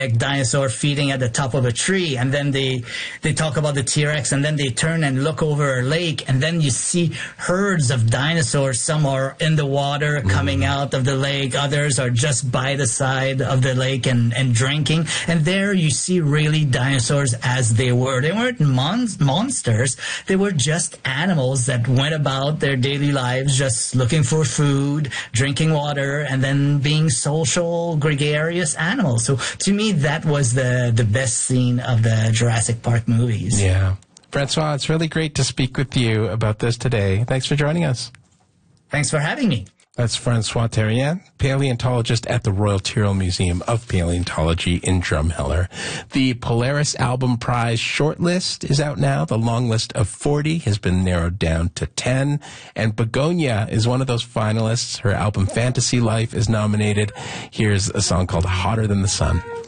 dinosaur feeding at the top of a tree, and then they talk about the T-Rex, and then they turn and look over a lake, and then you see herds of dinosaurs. Some are in the water coming out of the lake, others are just by the side of the lake and drinking, and there you see really dinosaurs as they were. They weren't monsters, they were just animals that went about their daily lives just looking for food, drinking water, and then being social, gregarious animals. So to me, that was the best scene of the Jurassic Park movies. Yeah. Francois, it's really great to speak with you about this today. Thanks for joining us. Thanks for having me. That's Francois Therrien, paleontologist at the Royal Tyrrell Museum of Paleontology in Drumheller. The Polaris Album Prize shortlist is out now. The long list of 40 has been narrowed down to 10. And Begonia is one of those finalists. Her album Fantasy Life is nominated. Here's a song called Hotter Than the Sun.